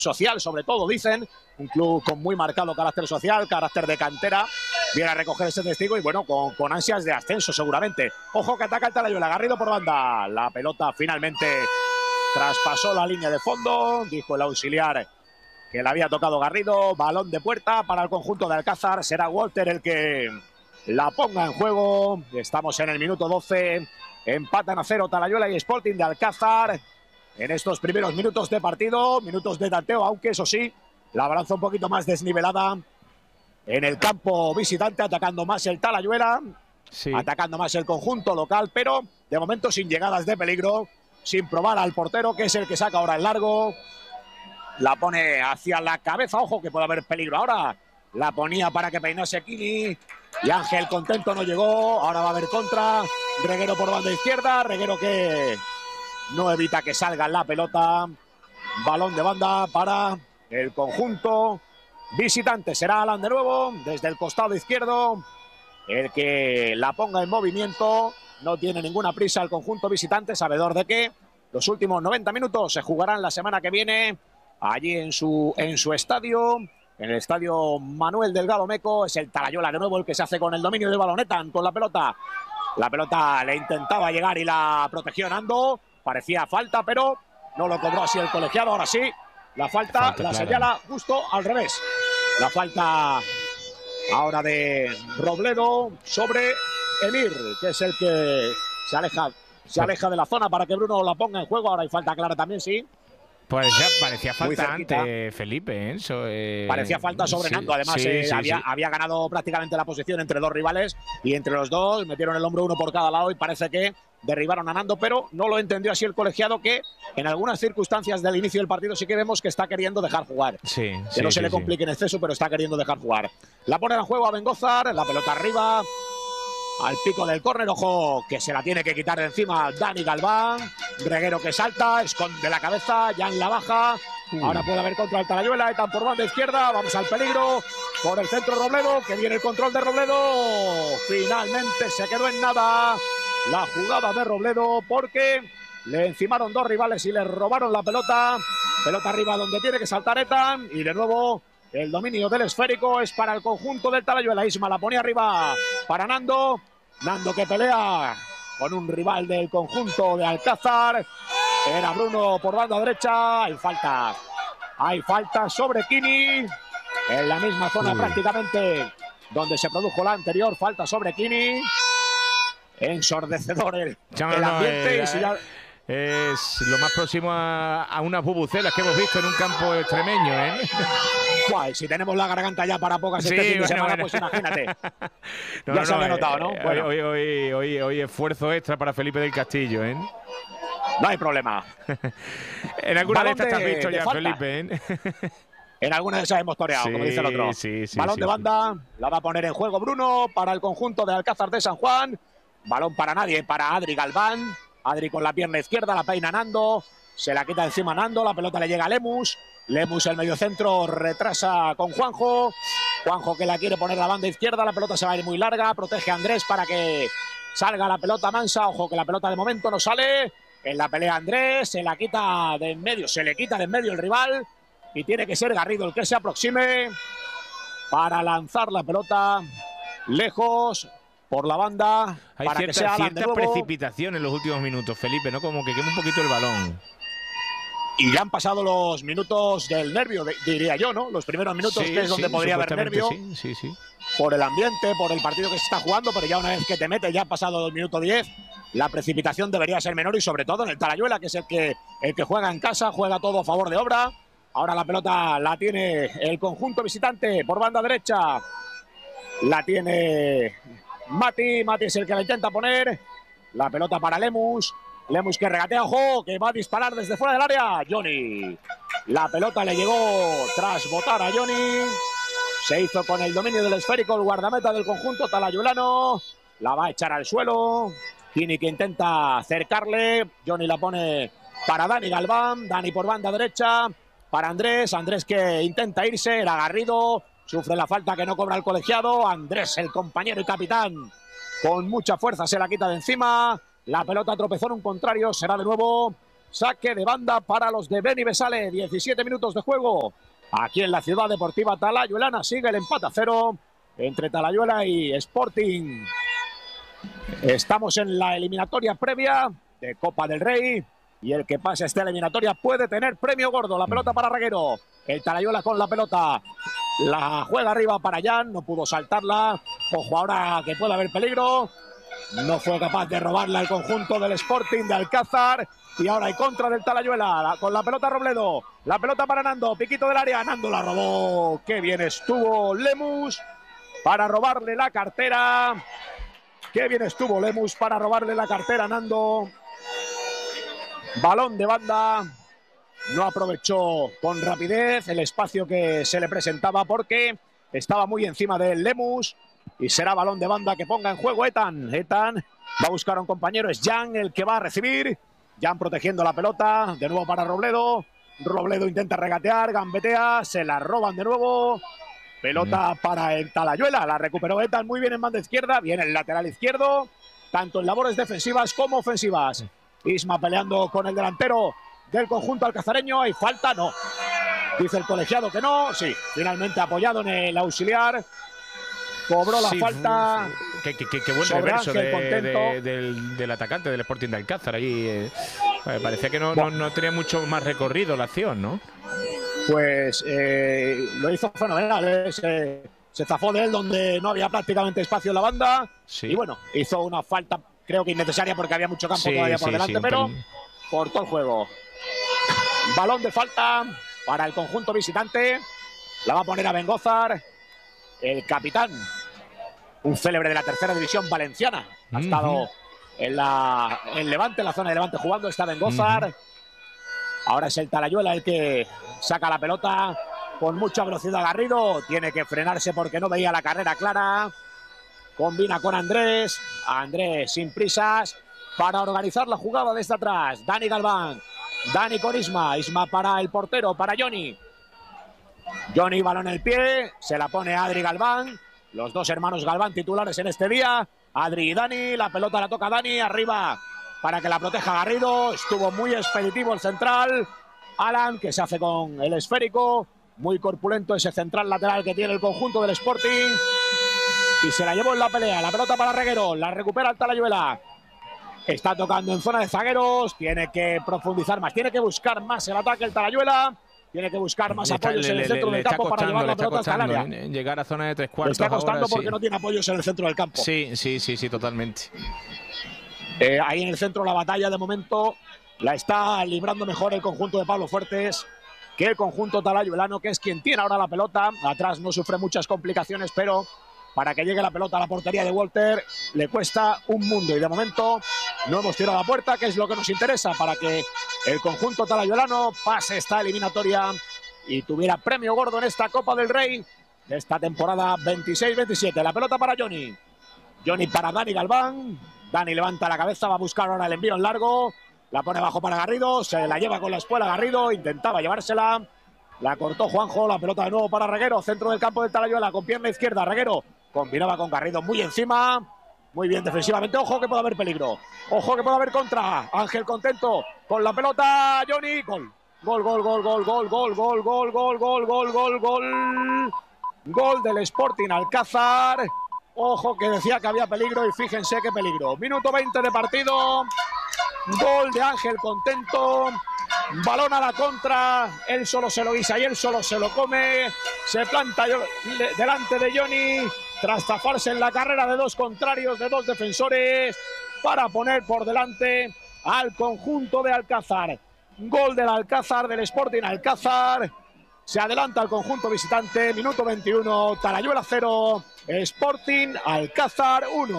social, sobre todo, dicen. Un club con muy marcado carácter social, carácter de cantera. Viene a recoger ese testigo y, bueno, con ansias de ascenso, seguramente. Ojo que ataca el Talayuela. Garrido por banda. La pelota finalmente traspasó la línea de fondo. Dijo el auxiliar que le había tocado Garrido. Balón de puerta para el conjunto de Alcázar. Será Walter el que la ponga en juego. Estamos en el minuto 12. Empatan a 0 Talayuela y Sporting de Alcázar. En estos primeros minutos de partido, minutos de tanteo, aunque eso sí, la balanza un poquito más desnivelada en el campo visitante, atacando más el Talayuela, atacando más el conjunto local, pero de momento sin llegadas de peligro, sin probar al portero, que es el que saca ahora el largo. La pone hacia la cabeza, ojo que puede haber peligro ahora. La ponía para que peinase Kini y Ángel contento no llegó. Ahora va a haber contra. Reguero por banda izquierda, Reguero que no evita que salga la pelota. Balón de banda para el conjunto visitante. Será Alan de nuevo, desde el costado izquierdo, el que la ponga en movimiento. No tiene ninguna prisa el conjunto visitante, sabedor de que los últimos 90 minutos se jugarán la semana que viene allí en su estadio, en el estadio Manuel Delgado Meco. Es el Talayuela de nuevo el que se hace con el dominio de baloneta con la pelota. La pelota le intentaba llegar y la protegió Nando. Parecía falta, pero no lo cobró así el colegiado. Ahora sí, la falta la señala justo al revés. La falta ahora de Robledo sobre Emir, que es el que se aleja de la zona para que Bruno la ponga en juego. Ahora hay falta clara también, sí. Pues ya parecía falta antes, Felipe. Parecía falta sobre Nando. Además, había ganado prácticamente la posición entre dos rivales y entre los dos metieron el hombro uno por cada lado y parece que derribaron a Nando, pero no lo entendió así el colegiado, que en algunas circunstancias del inicio del partido sí que vemos que está queriendo dejar jugar. Que no se le complique en exceso, pero está queriendo dejar jugar. La pone en juego a Bengozar, la pelota arriba, al pico del córner, ojo que se la tiene que quitar de encima Dani Galván. Reguero que salta, esconde la cabeza, Jan la baja. Ahora puede haber contra el Talayuela, Etan por banda izquierda, vamos al peligro. Por el centro Robledo, que viene el control de Robledo. Finalmente se quedó en nada la jugada de Robledo porque le encimaron dos rivales y le robaron la pelota. Pelota arriba donde tiene que saltar Etan y de nuevo el dominio del esférico es para el conjunto del Talayuela. Isma la ponía arriba para Nando. Nando que pelea con un rival del conjunto de Alcázar. Era Bruno por banda derecha. Hay falta sobre Kini. En la misma zona prácticamente donde se produjo la anterior. Falta sobre Kini. Ensordecedor el ambiente. Es lo más próximo a unas bubucelas que hemos visto en un campo extremeño, Guay, si tenemos la garganta ya para pocas fin de semana, pues imagínate. Ya se había notado, ¿no? Bueno. Hoy esfuerzo extra para Felipe del Castillo, No hay problema. En alguna de estas te has visto ya, Felipe, En alguna de esas hemos toreado, como dice el otro. Balón de banda, la va a poner en juego Bruno para el conjunto de Alcázar de San Juan. Balón para nadie, para Adri Galván. Adri con la pierna izquierda, la peina Nando. Se la quita encima Nando, la pelota le llega a Lemus. Lemus, el mediocentro, retrasa con Juanjo. Juanjo que la quiere poner a la banda izquierda, la pelota se va a ir muy larga. Protege a Andrés para que salga la pelota mansa. Ojo que la pelota de momento no sale. En la pelea Andrés, se la quita de en medio, se le quita de en medio el rival. Y tiene que ser Garrido el que se aproxime para lanzar la pelota lejos por la banda. Hay para que sea cierta precipitación en los últimos minutos, Felipe, ¿no? Como que quema un poquito el balón. Y ya han pasado los minutos del nervio, diría yo, ¿no? Los primeros minutos, que es donde podría haber nervio. Sí. Por el ambiente, por el partido que se está jugando, pero ya una vez que te metes, ya han pasado el minuto 10, la precipitación debería ser menor y sobre todo en el Talayuela, que es el que juega en casa, juega todo a favor de obra. Ahora la pelota la tiene el conjunto visitante por banda derecha. La tiene Mati es el que la intenta poner. La pelota para Lemus. Lemus que regatea, ojo, que va a disparar desde fuera del área. Johnny. La pelota le llegó tras botar a Johnny. Se hizo con el dominio del esférico el guardameta del conjunto talayulano. La va a echar al suelo. Kini que intenta acercarle. Johnny la pone para Dani Galván. Dani por banda derecha. Para Andrés. Andrés que intenta irse. Era Garrido. Sufre la falta que no cobra el colegiado. Andrés, el compañero y capitán, con mucha fuerza se la quita de encima. La pelota tropezó en un contrario. Será de nuevo Saque de banda para los de Beni Besale. 17 minutos de juego. Aquí en la ciudad deportiva talayuelana sigue el empate a 0 entre Talayuela y Sporting. Estamos en la eliminatoria previa de Copa del Rey. Y el que pase esta eliminatoria puede tener premio gordo. La pelota para Reguero. El Talayuela con la pelota. La juega arriba para Jan. No pudo saltarla. Ojo ahora que puede haber peligro. No fue capaz de robarla el conjunto del Sporting de Alcázar. Y ahora hay contra del Talayuela. Con la pelota Robledo. La pelota para Nando. Piquito del área. Nando la robó. Qué bien estuvo Lemus para robarle la cartera. Qué bien estuvo Lemus para robarle la cartera a Nando. Balón de banda. No aprovechó con rapidez el espacio que se le presentaba porque estaba muy encima de Lemus. Y será balón de banda que ponga en juego Etan. Etan va a buscar a un compañero. Es Jan el que va a recibir. Jan protegiendo la pelota. De nuevo para Robledo. Robledo intenta regatear. Gambetea. Se la roban de nuevo. Pelota para el Talayuela. La recuperó Etan muy bien en banda izquierda. Viene el lateral izquierdo. Tanto en labores defensivas como ofensivas. Isma peleando con el delantero del conjunto alcazareño. ¿Hay falta? No. Dice el colegiado que no. Sí, finalmente apoyado en el auxiliar. Cobró la falta. Qué buen reverso del atacante del Sporting de Alcázar. Allí parecía que no tenía mucho más recorrido la acción, ¿no? Pues lo hizo fenomenal. Se zafó de él donde no había prácticamente espacio en la banda. Sí. Y bueno, hizo una falta, creo que innecesaria porque había mucho campo todavía por delante, pero cortó el juego. Balón de falta para el conjunto visitante. La va a poner a Bengózar. El capitán, un célebre de la tercera división valenciana. Ha estado en Levante, en la zona de Levante jugando. Está Bengózar. Ahora es el Talayuela el que saca la pelota con mucha velocidad. Garrido tiene que frenarse porque no veía la carrera clara. Combina con Andrés. Andrés sin prisas para organizar la jugada desde atrás. Dani Galván. Dani con Isma. Isma para el portero, para Johnny. Johnny, balón en el pie. Se la pone Adri Galván. Los dos hermanos Galván titulares en este día. Adri y Dani. La pelota la toca Dani. Arriba para que la proteja Garrido. Estuvo muy expeditivo el central. Alan, que se hace con el esférico. Muy corpulento ese central lateral que tiene el conjunto del Sporting. Y se la llevó en la pelea. La pelota para Reguero. La recupera el Talayuela. Está tocando en zona de zagueros. Tiene que profundizar más. Tiene que buscar más el ataque el Talayuela. Tiene que buscar más apoyos en el centro del campo para llevar la pelota hasta el área. Llegar a zona de tres cuartos. Le está costando porque sí. No tiene apoyos en el centro del campo. Sí, totalmente. Ahí en el centro la batalla de momento la está librando mejor el conjunto de Pablo Fuertes que el conjunto talayuelano, que es quien tiene ahora la pelota. Atrás no sufre muchas complicaciones, pero para que llegue la pelota a la portería de Walter le cuesta un mundo. Y de momento no hemos tirado a puerta, que es lo que nos interesa para que el conjunto talayuelano pase esta eliminatoria y tuviera premio gordo en esta Copa del Rey de esta temporada 26-27. La pelota para Johnny. Johnny para Dani Galván. Dani levanta la cabeza, va a buscar ahora el envío en largo. La pone abajo para Garrido, se la lleva con la espuela Garrido, intentaba llevársela. La cortó Juanjo, la pelota de nuevo para Reguero, centro del campo del Talayuela con pierna izquierda. Reguero combinaba con Garrido muy encima, muy bien defensivamente. Ojo que puede haber peligro, ojo que puede haber contra. Ángel Contento con la pelota, Johnny, gol. Gol del Sporting Alcázar. Ojo que decía que había peligro y fíjense qué peligro. Minuto 20 de partido. Gol de Ángel Contento. Balón a la contra. Él solo se lo guisa y él solo se lo come. Se planta delante de Johnny tras zafarse en la carrera de dos contrarios, de dos defensores, para poner por delante al conjunto de Alcázar. Gol del Alcázar, del Sporting Alcázar. Se adelanta el conjunto visitante. Minuto 21. Talayuela 0. Sporting Alcázar 1.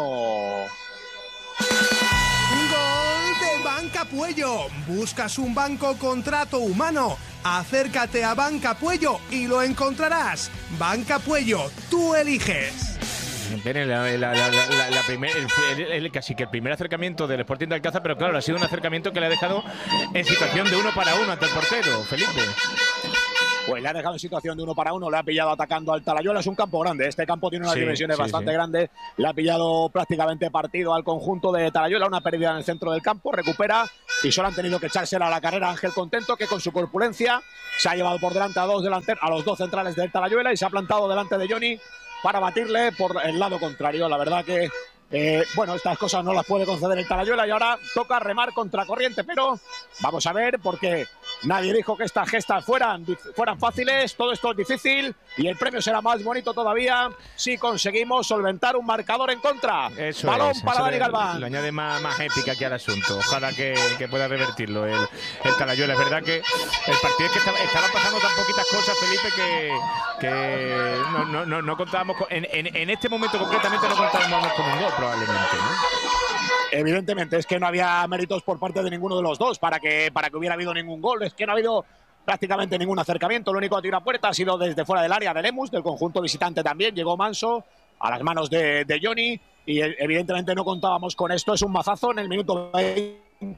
Gol de Banca Puello. ¿Buscas un banco con trato humano? Acércate a Banca Puello y lo encontrarás. Banca Puello, tú eliges. Casi que el primer acercamiento del Sporting de Alcázar, pero claro, ha sido un acercamiento que le ha dejado en situación de 1 para 1 ante el portero, Felipe. Pues le ha dejado en situación de 1 para 1, le ha pillado atacando al Talayuela. Es un campo grande, este campo tiene unas dimensiones bastante grandes. Le ha pillado prácticamente partido al conjunto de Talayuela, una pérdida en el centro del campo, recupera y solo han tenido que echársela a la carrera Ángel Contento, que con su corpulencia se ha llevado por delante a los dos centrales del Talayuela y se ha plantado delante de Johnny para batirle por el lado contrario. La verdad que bueno, estas cosas no las puede conceder el Talayuela y ahora toca remar contra corriente, pero vamos a ver, porque nadie dijo que estas gestas fueran fáciles. Todo esto es difícil y el premio será más bonito todavía si conseguimos solventar un marcador en contra. Eso balón es, para eso Dani Galván. Lo añade más épica aquí al asunto. Ojalá que pueda revertirlo el Talayuela. Es verdad que el partido es que estaban pasando tan poquitas cosas, Felipe, que no contábamos con, en este momento concretamente no contábamos con un gol probablemente, ¿no? Evidentemente es que no había méritos por parte de ninguno de los dos para que hubiera habido ningún gol. Es que no ha habido prácticamente ningún acercamiento. Lo único que tiro a puerta ha sido desde fuera del área de Lemus, del conjunto visitante también. Llegó Manso a las manos de Johnny y evidentemente no contábamos con esto. Es un mazazo en el minuto 20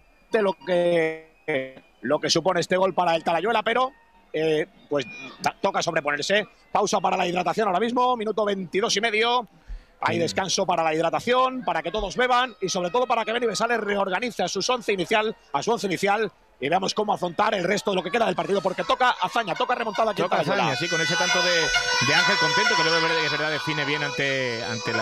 lo que supone este gol para el Talayuela, pero pues toca sobreponerse. Pausa para la hidratación ahora mismo, minuto 22 y medio. Hay descanso para la hidratación, para que todos beban y sobre todo para que Benibesale reorganice a su once inicial y veamos cómo afrontar el resto de lo que queda del partido, porque toca hazaña, toca remontada aquí. Toca hazaña, sí, con ese tanto de Ángel Contento, que luego es verdad define bien ante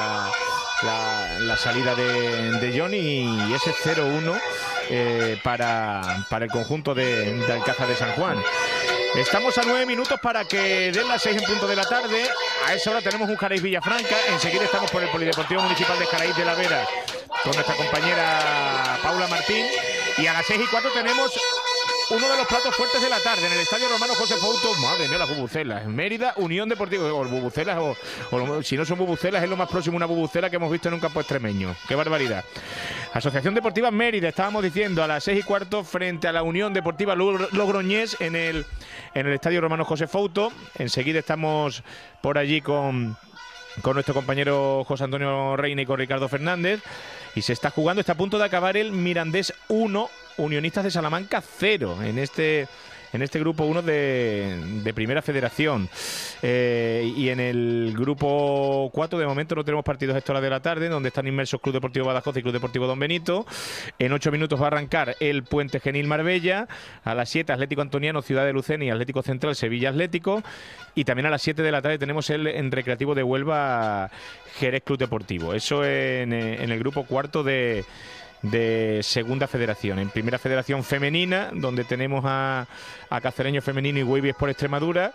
la salida de Johnny, y ese 0-1 para el conjunto de Alcázar de San Juan. Estamos a 9 minutos para que den las 6 en punto de la tarde. A esa hora tenemos un Jaraíz Villafranca. Enseguida estamos por el Polideportivo Municipal de Jaraíz de la Vera con nuestra compañera Paula Martín. Y a las 6:15 tenemos uno de los platos fuertes de la tarde en el Estadio Romano José Fouto. Madre mía, las bubucelas. Mérida, Unión Deportiva. O bubucelas, o si no son bubucelas, es lo más próximo a una bubucela que hemos visto en un campo extremeño. ¡Qué barbaridad! Asociación Deportiva Mérida, estábamos diciendo, a las 6:15 frente a la Unión Deportiva Logroñés en el Estadio Romano José Fouto. Enseguida estamos por allí con nuestro compañero José Antonio Reina y con Ricardo Fernández. Y se está jugando, está a punto de acabar el Mirandés 1, Unionistas de Salamanca 0 en este grupo 1 de Primera Federación. Y en el grupo 4 de momento no tenemos partidos a esta hora de la tarde, donde están inmersos Club Deportivo Badajoz y Club Deportivo Don Benito. En 8 minutos va a arrancar el Puente Genil Marbella. A las 7 Atlético Antoniano Ciudad de Lucena y Atlético Central Sevilla Atlético. Y también a las 7 de la tarde tenemos en Recreativo de Huelva Jerez Club Deportivo. Eso en el grupo 4 de Segunda Federación. En Primera Federación Femenina, donde tenemos a Cacereño Femenino y Wavy Sport Extremadura,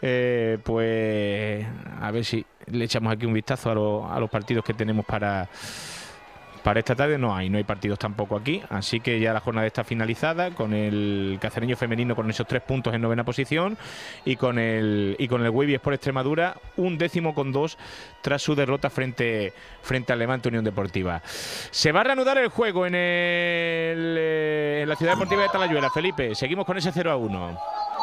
pues a ver si le echamos aquí un vistazo a los partidos que tenemos para esta tarde. No hay partidos tampoco aquí, así que ya la jornada está finalizada con el Cacereño Femenino con esos 3 puntos en 9ª posición y con el Wavy Sport Extremadura 11º con 2 tras su derrota frente al Levante Unión Deportiva. Se va a reanudar el juego en la Ciudad Deportiva de Talayuela. Felipe, seguimos con ese 0-1.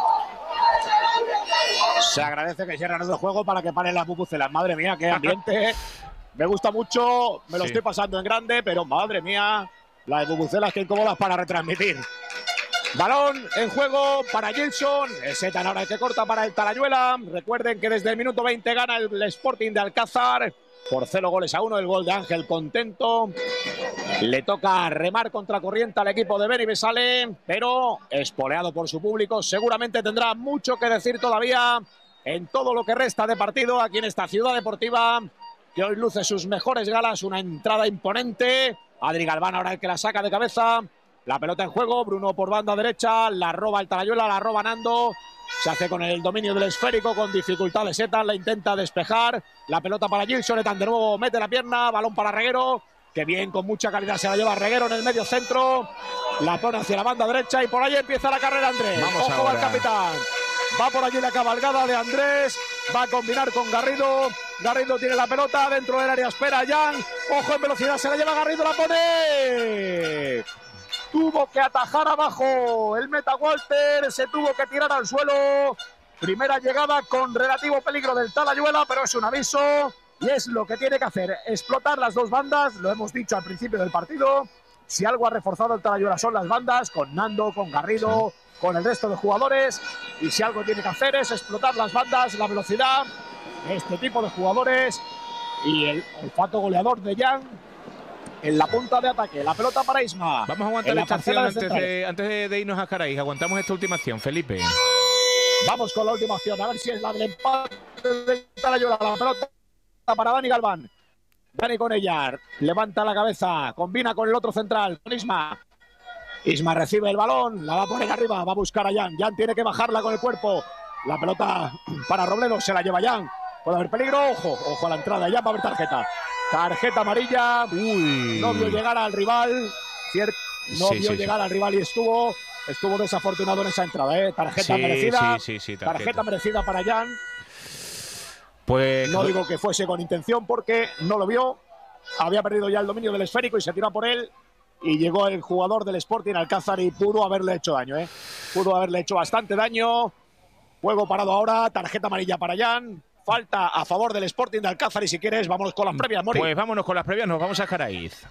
Se agradece que se reanude el juego para que paren las bubucelas. Madre mía, qué ambiente. Me gusta mucho, me lo estoy pasando en grande, pero madre mía, las bubucelas que incómodas para retransmitir. Balón en juego para Gilson, ese tan ahora que corta para el Talayuela. Recuerden que desde el minuto 20 gana el Sporting de Alcázar por 0-1, el gol de Ángel Contento. Le toca remar contra corriente al equipo de Benibesale, pero espoleado por su público. Seguramente tendrá mucho que decir todavía en todo lo que resta de partido aquí en esta Ciudad Deportiva, que hoy luce sus mejores galas. Una entrada imponente. Adri Galván ahora el que la saca de cabeza. La pelota en juego. Bruno por banda derecha. La roba el Talayuela. La roba Nando. Se hace con el dominio del esférico. Con dificultades Etan. La intenta despejar. La pelota para Gilson. Etan de nuevo mete la pierna. Balón para Reguero. Que bien, con mucha calidad se la lleva Reguero en el medio centro. La pone hacia la banda derecha. Y por ahí empieza la carrera Andrés. Vamos Ojo al capitán. Va por allí la cabalgada de Andrés. Va a combinar con Garrido. Garrido tiene la pelota dentro del área. Espera a Jan. Ojo en velocidad. Se la lleva Garrido. La pone. Tuvo que atajar abajo. El meta Walter se tuvo que tirar al suelo. Primera llegada con relativo peligro del Talayuela, pero es un aviso. Y es lo que tiene que hacer. Explotar las dos bandas. Lo hemos dicho al principio del partido. Si algo ha reforzado el Talayuela son las bandas. Con Nando, con Garrido. Sí, con el resto de jugadores, y si algo tiene que hacer es explotar las bandas, la velocidad, este tipo de jugadores y el olfato goleador de Jan en la punta de ataque. La pelota para Isma. Vamos a aguantar esta acción antes de irnos a Jaraíz. Aguantamos esta última acción, Felipe. Vamos con la última acción, a ver si es la del empate del Talayuela. La pelota para Dani Galván. Dani con ella, levanta la cabeza, combina con el otro central, con Isma. Isma recibe el balón, la va a poner arriba, va a buscar a Jan. Jan tiene que bajarla con el cuerpo. La pelota para Robledo, se la lleva Jan. Puede haber peligro, ojo a la entrada, Jan va a haber tarjeta. Tarjeta amarilla. No vio llegar al rival. No vio llegar al rival y estuvo desafortunado en esa entrada. Tarjeta merecida. Tarjeta merecida para Jan. Pues no digo que fuese con intención porque no lo vio. Había perdido ya el dominio del esférico y se tiró por él. Y llegó el jugador del Sporting Alcázar y pudo haberle hecho daño. Pudo haberle hecho bastante daño. Juego parado ahora. Tarjeta amarilla para Jan. Falta a favor del Sporting de Alcázar y si quieres vámonos con las previas, Mori. Pues vámonos con las previas, nos vamos a Jaraíz.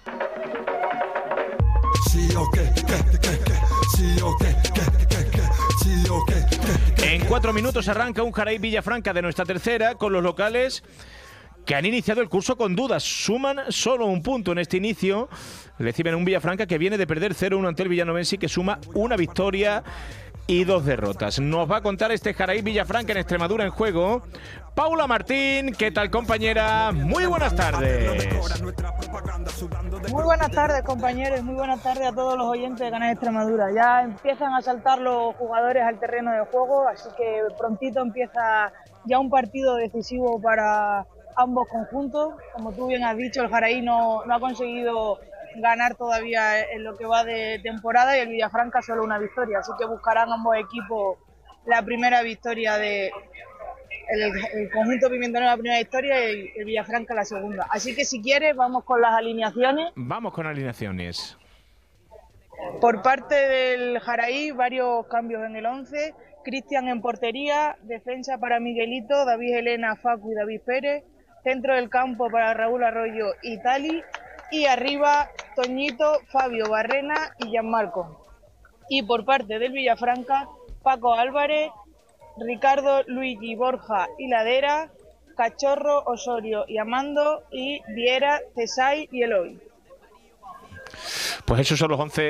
En 4 minutos arranca un Jaraíz Villafranca de nuestra tercera con los locales que han iniciado el curso con dudas. Suman solo un punto en este inicio. Reciben un Villafranca que viene de perder 0-1 ante el Villanovense y que suma una victoria y 2 derrotas. Nos va a contar este Jaraíz Villafranca en Extremadura en juego Paula Martín. ¿Qué tal, compañera? Muy buenas tardes. Muy buenas tardes, compañeros. Muy buenas tardes a todos los oyentes de Canal Extremadura. Ya empiezan a saltar los jugadores al terreno de juego, así que prontito empieza ya un partido decisivo para ambos conjuntos. Como tú bien has dicho, el Jaraíz no ha conseguido ganar todavía en lo que va de temporada y el Villafranca solo una victoria, así que buscarán ambos equipos la primera victoria de el conjunto Pimentonero la primera victoria y el Villafranca la segunda. Así que si quieres vamos con las alineaciones. Vamos con alineaciones. Por parte del Jaraíz, varios cambios en el 11. Cristian en portería, defensa para Miguelito, David Helena, Facu y David Pérez, centro del campo para Raúl Arroyo y Tali, y arriba Toñito, Fabio Barrena y Gianmarco. Y por parte del Villafranca, Paco Álvarez, Ricardo, Luigi, Borja y Ladera, Cachorro, Osorio y Amando, y Viera, Cesay y Eloy. Pues esos son los 11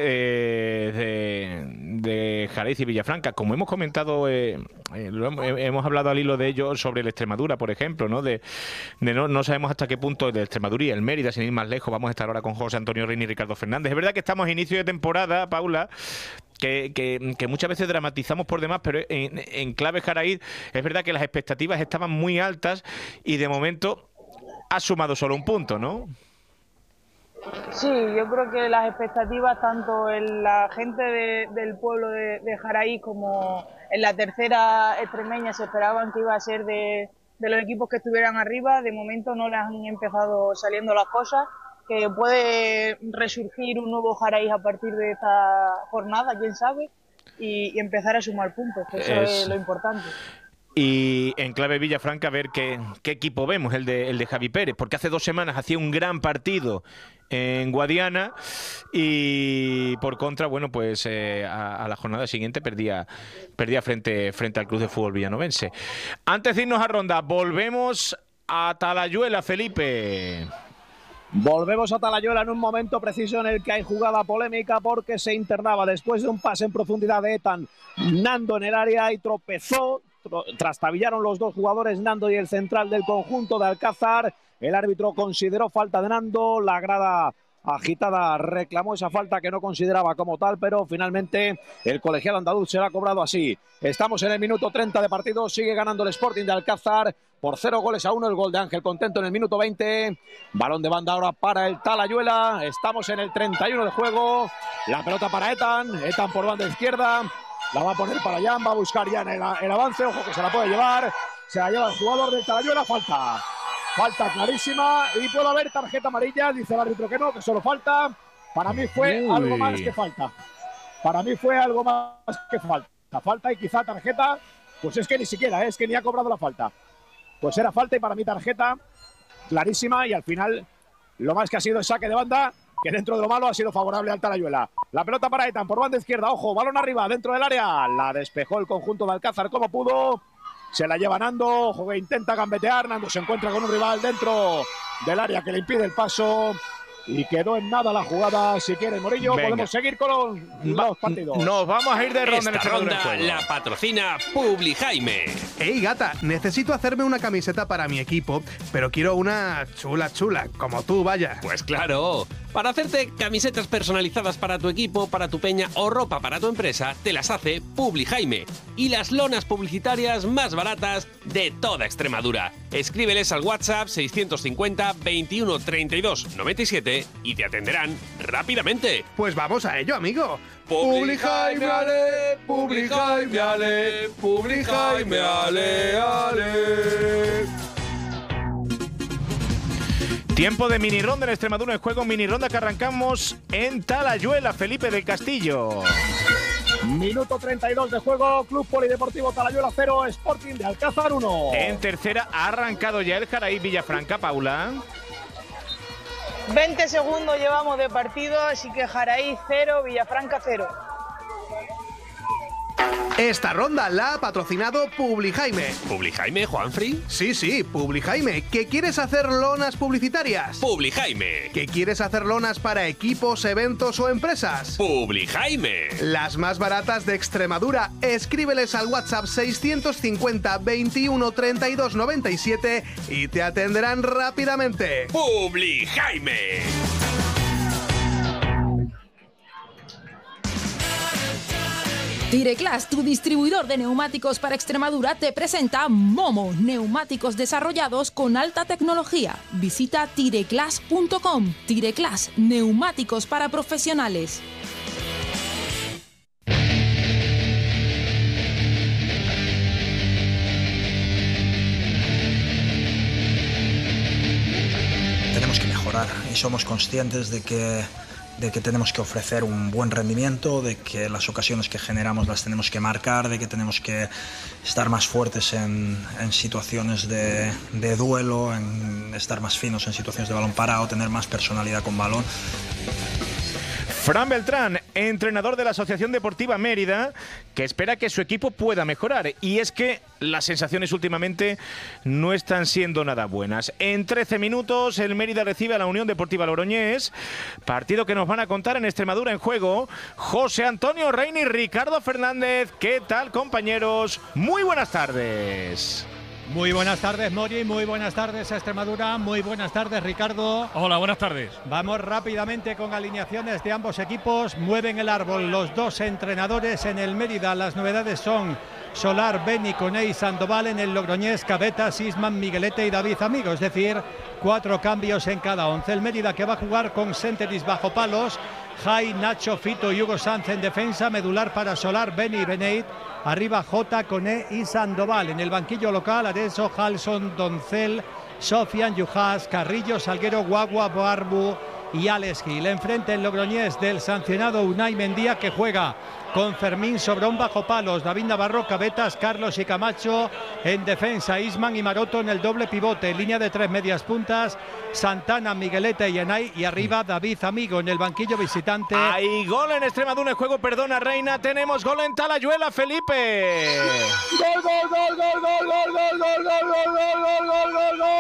de Jaraíz y Villafranca. Como hemos comentado, hemos hablado al hilo de ellos sobre el Extremadura, por ejemplo, ¿no? No sabemos hasta qué punto el Extremadura y el Mérida, sin ir más lejos. Vamos a estar ahora con José Antonio Reina y Ricardo Fernández. Es verdad que estamos a inicio de temporada, Paula, que muchas veces dramatizamos por demás, pero en clave Jaraíz es verdad que las expectativas estaban muy altas y de momento ha sumado solo un punto, ¿no? Sí, yo creo que las expectativas tanto en la gente del pueblo de Jaraíz como en la tercera extremeña se esperaban que iba a ser de los equipos que estuvieran arriba. De momento no les han empezado saliendo las cosas, que puede resurgir un nuevo Jaraíz a partir de esta jornada, quién sabe, y empezar a sumar puntos, que eso es lo importante. Y en clave Villafranca, a ver qué equipo vemos, el de Javi Pérez, porque hace 2 semanas hacía un gran partido en Guadiana y por contra, bueno, pues a la jornada siguiente perdía frente al Club de Fútbol Villanovense. Antes de irnos a ronda, volvemos a Talayuela, Felipe. Volvemos a Talayuela en un momento preciso en el que hay jugada polémica porque se internaba después de un pase en profundidad de Etan Nando en el área y tropezó. Trastabillaron los 2 jugadores, Nando y el central del conjunto de Alcázar. El árbitro consideró falta de Nando, la grada agitada reclamó esa falta que no consideraba como tal, pero finalmente el colegiado andaluz será cobrado así. Estamos en el minuto 30 de partido, sigue ganando el Sporting de Alcázar por 0-1, el gol de Ángel Contento en el minuto 20. Balón de banda ahora para el Talayuela, estamos en el 31 de juego, la pelota para Etan por banda izquierda. La va a poner para Jan, va a buscar Jan el avance, ojo que se la puede llevar. Se la lleva el jugador del Talayuela, falta clarísima y puede haber tarjeta amarilla, dice el árbitro que no, que solo falta. Para mí fue algo más que falta. Falta y quizá tarjeta, pues es que ni siquiera, es que ni ha cobrado la falta. Pues era falta y para mí tarjeta clarísima y al final lo más que ha sido el saque de banda, que dentro de lo malo ha sido favorable al Talayuela. La pelota para Etan por banda izquierda, ojo, balón arriba, dentro del área, la despejó el conjunto de Alcázar como pudo, se la lleva Nando, ojo que intenta gambetear, Nando se encuentra con un rival dentro del área que le impide el paso, Y quedó en nada la jugada. Si quieres, Morillo, Venga. podemos seguir con los partidos. Nos vamos a ir de ronda en Esta este ronda juego. la patrocina Publi Jaime. Ey, gata, necesito hacerme una camiseta para mi equipo, pero quiero una chula, como tú, vaya. Pues claro, para hacerte camisetas personalizadas para tu equipo, para tu peña o ropa para tu empresa, te las hace Publi Jaime. Y las lonas publicitarias más baratas de toda Extremadura. Escríbeles al WhatsApp 650 21 32 97 y te atenderán rápidamente. Pues vamos a ello, amigo. Publi Jaime, ale, Publi Jaime, ale, Publi Jaime, ale, ale. Tiempo de mini ronda en Extremadura en juego. Mini ronda que arrancamos en Talayuela, Felipe del Castillo. Minuto 32 de juego. Club Polideportivo Talayuela 0, Sporting de Alcázar 1. En tercera ha arrancado ya el Jaraí Villafranca, Paula. 20 segundos llevamos de partido, así que Jaraí 0, Villafranca 0. Esta ronda la ha patrocinado Publi Jaime. ¿Publi Jaime, Juanfri? Sí, Publi Jaime. ¿Que quieres hacer lonas publicitarias? Publi Jaime. ¿Que quieres hacer lonas para equipos, eventos o empresas? Publi Jaime. Las más baratas de Extremadura. Escríbeles al WhatsApp 650 21 32 97 y te atenderán rápidamente. Publi Jaime. Tireclass, tu distribuidor de neumáticos para Extremadura, te presenta Momo, neumáticos desarrollados con alta tecnología. Visita tireclass.com. Tireclass, neumáticos para profesionales. Tenemos que mejorar y somos conscientes de que tenemos que ofrecer un buen rendimiento, de que las ocasiones que generamos las tenemos que marcar, de que tenemos que estar más fuertes en situaciones de duelo, en estar más finos en situaciones de balón parado, tener más personalidad con balón. Fran Beltrán, entrenador de la Asociación Deportiva Mérida, que espera que su equipo pueda mejorar. Y es que las sensaciones últimamente no están siendo nada buenas. En 13 minutos el Mérida recibe a la Unión Deportiva Logroñés, partido que nos van a contar en Extremadura en juego José Antonio Reina y Ricardo Fernández. ¿Qué tal, compañeros? Muy buenas tardes. Muy buenas tardes, Mori, muy buenas tardes a Extremadura, muy buenas tardes, Ricardo. Hola, buenas tardes. Vamos rápidamente con alineaciones de ambos equipos. Mueven el árbol los dos entrenadores en el Mérida. Las novedades son Solar, Beni, Coné y Sandoval. En el Logroñés, Cabetas, Isman, Miguelete y David Amigo. Es decir, 4 cambios en cada 11. El Mérida que va a jugar con Senteris bajo palos, Jai, Nacho, Fito y Hugo Sanz en defensa. Medular para Solar, Beni y Beneit. Arriba Jota, Coné y Sandoval. En el banquillo local, Areso, Halson, Doncel, Sofian, Yujas, Carrillo, Salguero, Guagua, Barbu y Alex Gil. Enfrente el Logroñés del sancionado Unai Mendía, que juega con Fermín Sobrón bajo palos, David Navarro, Cabetas, Carlos y Camacho en defensa, Isman y Maroto en el doble pivote, línea de 3 medias puntas, Santana, Migueleta y Enay, y arriba David Amigo. En el banquillo visitante. Hay gol en Extremadura en juego, perdona Reina, tenemos gol en Talayuela, Felipe. Gol, gol, gol, gol, gol, gol, gol, gol, gol, gol, gol, gol, gol, gol.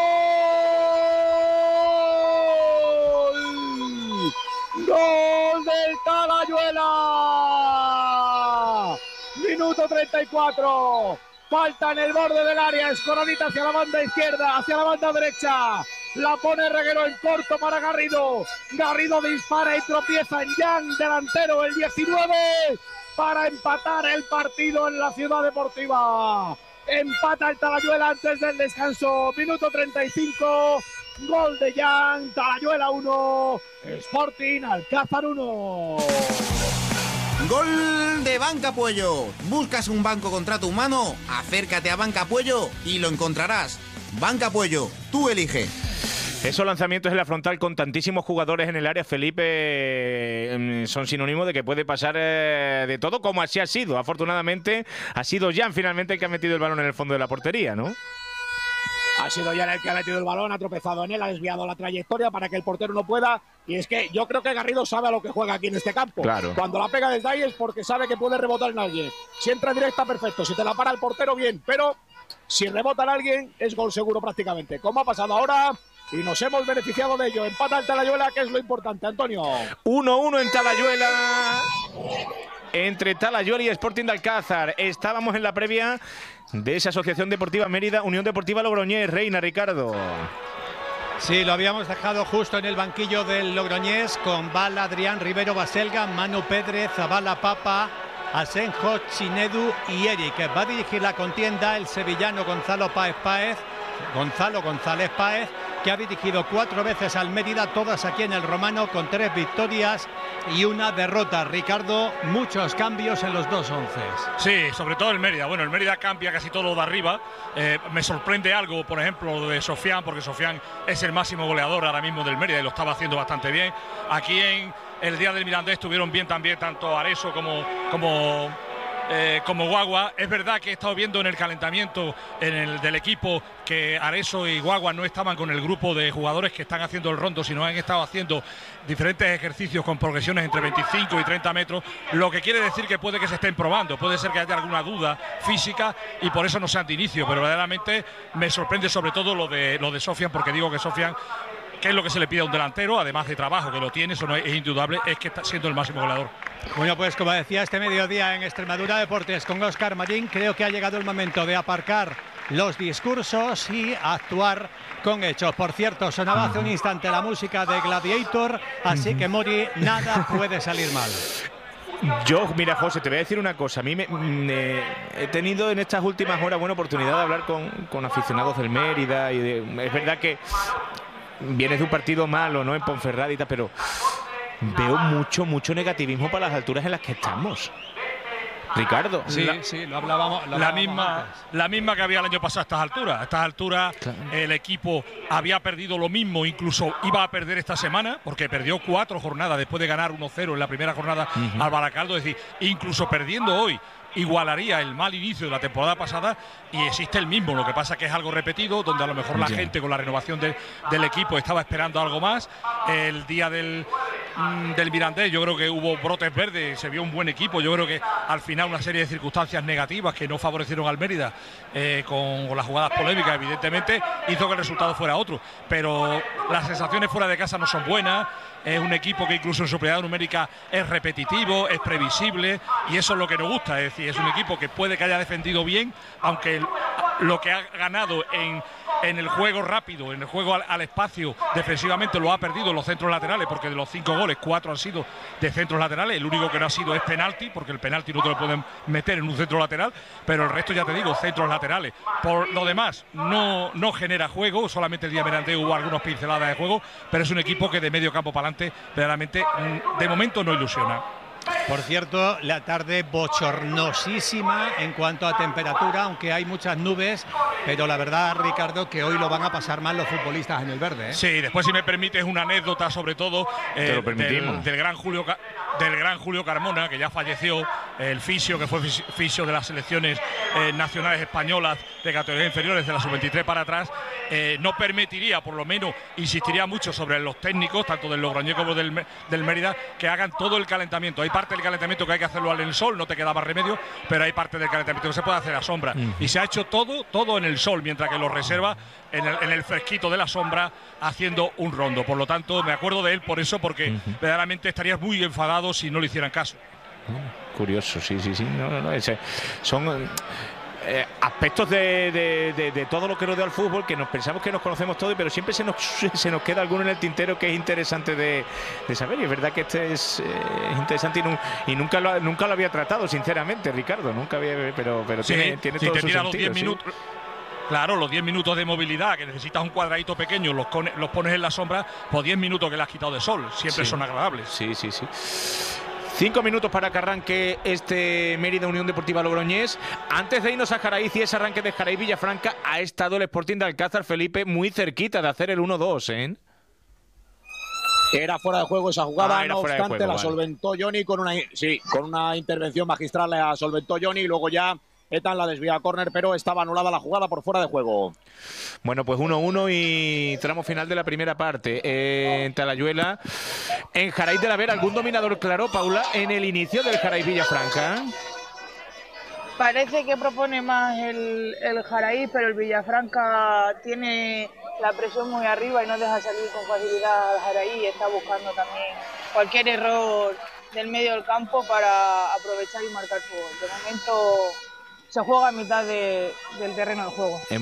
Gol del Talayuela. Minuto 34. Falta en el borde del área. Escoronita hacia la banda izquierda, hacia la banda derecha. La pone Reguero en corto para Garrido. Garrido dispara y tropieza en Jan, delantero, el 19, para empatar el partido en la Ciudad Deportiva. Empata el Talayuela antes del descanso. Minuto 35. Gol de Jan. Talayuela 1. Sporting Alcázar 1. Gol de Banca Puello. ¿Buscas un banco contrato humano? Acércate a Banca Puello y lo encontrarás. Banca Puello, tú elige. Esos lanzamientos en la frontal con tantísimos jugadores en el área, Felipe, son sinónimo de que puede pasar de todo, como así ha sido. Afortunadamente, ha sido Jan finalmente el que ha metido el balón en el fondo de la portería, ¿no? Ha sido Jan el que ha metido el balón, ha tropezado en él, ha desviado la trayectoria para que el portero no pueda. Y es que yo creo que Garrido sabe a lo que juega aquí en este campo. Claro. Cuando la pega desde ahí es porque sabe que puede rebotar en alguien. Si entra directa, perfecto. Si te la para el portero, bien. Pero si rebota en alguien, es gol seguro prácticamente. Como ha pasado ahora. y nos hemos beneficiado de ello. Empata el Talayuela, que es lo importante, Antonio. 1-1 en Talayuela, entre Talayuela y Sporting de Alcázar. Estábamos en la previa de esa Asociación Deportiva Mérida, Unión Deportiva Logroñés. Reina, Ricardo. Sí, lo habíamos dejado justo en el banquillo del Logroñés con Bala, Adrián, Rivero, Baselga, Manu Pedre, Zabala, Papa, Asenjo, Chinedu y Eric. Va a dirigir la contienda el sevillano Gonzalo González Páez, que ha dirigido 4 veces al Mérida, todas aquí en el Romano, con 3 victorias y una derrota. Ricardo, muchos cambios en los dos onces. Sí, sobre todo el Mérida. Bueno, el Mérida cambia casi todo lo de arriba. Me sorprende algo, por ejemplo, lo de Sofián, porque Sofián es el máximo goleador ahora mismo del Mérida y lo estaba haciendo bastante bien. Aquí en el día del Mirandés estuvieron bien también tanto Areso como Guagua. Es verdad que he estado viendo en el calentamiento del equipo que Areso y Guagua no estaban con el grupo de jugadores que están haciendo el rondo, sino han estado haciendo diferentes ejercicios con progresiones entre 25 y 30 metros, lo que quiere decir que puede que se estén probando, puede ser que haya alguna duda física y por eso no sean de inicio, pero verdaderamente me sorprende sobre todo lo de Sofián, porque digo que Sofián, que es lo que se le pide a un delantero, además de trabajo, que lo tiene, eso no es indudable, es que está siendo el máximo goleador. Bueno, pues como decía, este mediodía en Extremadura Deportes con Óscar Marín, creo que ha llegado el momento de aparcar los discursos y actuar con hechos. Por cierto, sonaba hace un instante la música de Gladiator, así que Mori, nada puede salir mal. Yo, mira, José, te voy a decir una cosa. A mí he tenido en estas últimas horas buena oportunidad de hablar con aficionados del Mérida y es verdad que vienes de un partido malo, ¿no?, en Ponferrada y tal, pero veo mucho negativismo para las alturas en las que estamos. Ricardo. Sí, lo hablábamos la misma que había el año pasado a estas alturas. A estas alturas, claro, el equipo había perdido lo mismo, incluso iba a perder esta semana, porque perdió 4 jornadas después de ganar 1-0 en la primera jornada al Baracaldo. Es decir, incluso perdiendo hoy, igualaría el mal inicio de la temporada pasada y existe el mismo. Lo que pasa que es algo repetido, donde a lo mejor la gente con la renovación del equipo estaba esperando algo más. El día del Mirandés yo creo que hubo brotes verdes, se vio un buen equipo. Yo creo que al final una serie de circunstancias negativas que no favorecieron al Mérida, con las jugadas polémicas evidentemente, hizo que el resultado fuera otro, pero las sensaciones fuera de casa no son buenas. Es un equipo que incluso en superioridad numérica es repetitivo, es previsible y eso es lo que nos gusta. Es decir, es un equipo que puede que haya defendido bien, aunque lo que ha ganado en el juego rápido, en el juego al espacio defensivamente lo ha perdido en los centros laterales, porque de los 5 goles 4 han sido de centros laterales. El único que no ha sido es penalti, porque el penalti no te lo pueden meter en un centro lateral, pero el resto, ya te digo, centros laterales. Por lo demás no genera juego, solamente el día Mirandés hubo algunas pinceladas de juego, pero es un equipo que de medio campo para adelante verdaderamente de momento no ilusiona. Por cierto, la tarde bochornosísima en cuanto a temperatura, aunque hay muchas nubes, pero la verdad, Ricardo, que hoy lo van a pasar mal los futbolistas en el verde, ¿eh? Sí, después, si me permites, una anécdota sobre todo del gran Julio Carmona, que ya falleció, el fisio, que fue fisio de las selecciones nacionales españolas de categorías inferiores, de la sub-23 para atrás. No permitiría, por lo menos insistiría mucho sobre los técnicos, tanto del Logroñés como del Mérida, que hagan todo el calentamiento. Hay parte del calentamiento que hay que hacerlo al sol, no te queda más remedio, pero hay parte del calentamiento que se puede hacer a sombra. Y se ha hecho todo en el sol, mientras que lo reserva en el fresquito de la sombra, haciendo un rondo. Por lo tanto, me acuerdo de él por eso, porque verdaderamente estarías muy enfadado si no le hicieran caso. Curioso, sí. Son aspectos de todo lo que rodea al fútbol, que nos pensamos que nos conocemos todos, pero siempre se nos queda alguno en el tintero que es interesante de saber. Y es verdad que este es interesante y nunca lo había tratado, sinceramente, Ricardo. Nunca había, pero sí, tiene todo su sentido. Los 10 minutos. Claro, los 10 minutos de movilidad, que necesitas un cuadradito pequeño, los pones en la sombra, pues 10 minutos que le has quitado de sol, siempre son agradables. Sí. 5 minutos para que arranque este Mérida Unión Deportiva Logroñés. Antes de irnos a Jaraíz y ese arranque de Jaraíz Villafranca, ha estado el Sporting de Alcázar, Felipe, muy cerquita de hacer el 1-2, ¿eh? Era fuera de juego esa jugada, no obstante la solventó Johnny con una intervención magistral, la solventó Johnny y luego ya Etan la desvía a córner, pero estaba anulada la jugada por fuera de juego. Bueno, pues 1-1 y tramo final de la primera parte. En Talayuela, en Jaraíz de la Vera, ¿algún dominador claro, Paula, en el inicio del Jaraíz Villafranca? Parece que propone más el Jaraíz, pero el Villafranca tiene la presión muy arriba y no deja salir con facilidad al Jaraí. Está buscando también cualquier error del medio del campo para aprovechar y marcar su gol. De momento se juega a mitad del terreno del juego.